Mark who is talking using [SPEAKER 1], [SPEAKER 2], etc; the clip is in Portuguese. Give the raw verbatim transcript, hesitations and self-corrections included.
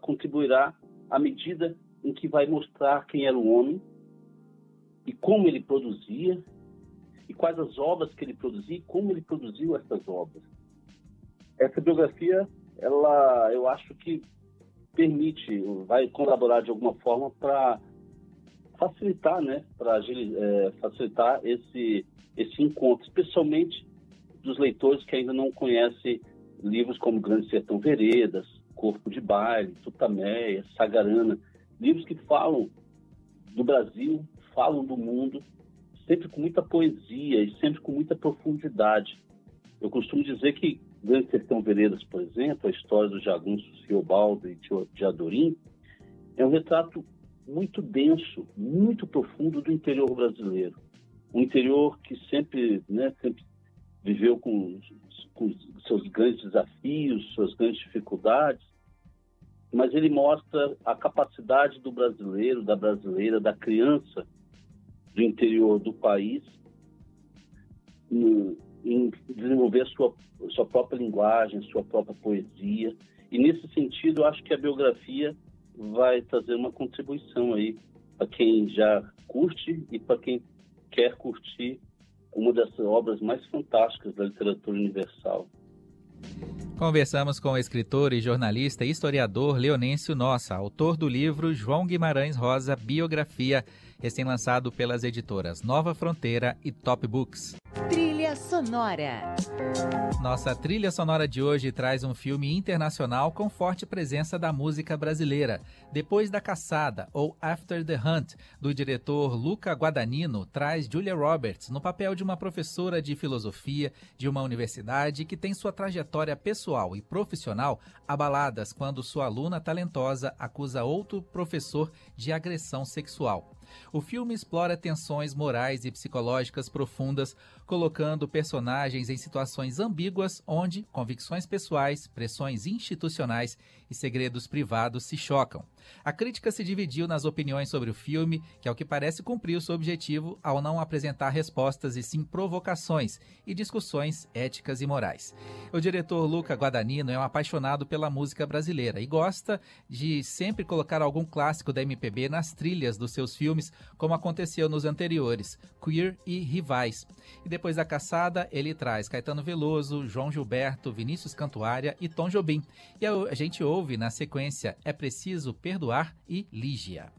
[SPEAKER 1] contribuirá à medida em que vai mostrar quem era o homem e como ele produzia, e quais as obras que ele produzia e como ele produziu essas obras. Essa biografia, ela, eu acho que permite, vai colaborar de alguma forma para facilitar, né, para é, facilitar esse, esse encontro, especialmente dos leitores que ainda não conhecem livros como Grande Sertão Veredas, Corpo de Baile, Tutameia, Sagarana, livros que falam do Brasil, falam do mundo, sempre com muita poesia e sempre com muita profundidade. Eu costumo dizer que Grande Sertão Veredas, por exemplo, a história do jagunço Ciobaldo e de Adorim, é um retrato muito denso, muito profundo do interior brasileiro. Um interior que sempre, né, sempre viveu com, com seus grandes desafios, suas grandes dificuldades, mas ele mostra a capacidade do brasileiro, da brasileira, da criança do interior do país no, em desenvolver a sua, sua própria linguagem, sua própria poesia. E nesse sentido, eu acho que a biografia vai trazer uma contribuição aí para quem já curte e para quem quer curtir uma das obras mais fantásticas da literatura universal.
[SPEAKER 2] Conversamos com o escritor e jornalista e historiador Leonêncio Nossa, autor do livro João Guimarães Rosa, Biografia, recém-lançado pelas editoras Nova Fronteira e Top Books.
[SPEAKER 3] Trilha sonora.
[SPEAKER 2] Nossa trilha sonora de hoje traz um filme internacional com forte presença da música brasileira. Depois da Caçada, ou After the Hunt, do diretor Luca Guadagnino, traz Julia Roberts no papel de uma professora de filosofia de uma universidade que tem sua trajetória pessoal e profissional abaladas quando sua aluna talentosa acusa outro professor de agressão sexual. O filme explora tensões morais e psicológicas profundas, colocando personagens em situações ambíguas onde convicções pessoais, pressões institucionais e segredos privados se chocam. A crítica se dividiu nas opiniões sobre o filme, que ao que parece cumpriu seu objetivo ao não apresentar respostas e sim provocações e discussões éticas e morais. O diretor Luca Guadagnino é um apaixonado pela música brasileira e gosta de sempre colocar algum clássico da M P B nas trilhas dos seus filmes, como aconteceu nos anteriores, Queer e Rivais. E depois da Caçada, ele traz Caetano Veloso, João Gilberto, Vinícius Cantuária e Tom Jobim. E a gente ouve na sequência É Preciso Perdoar e Lígia.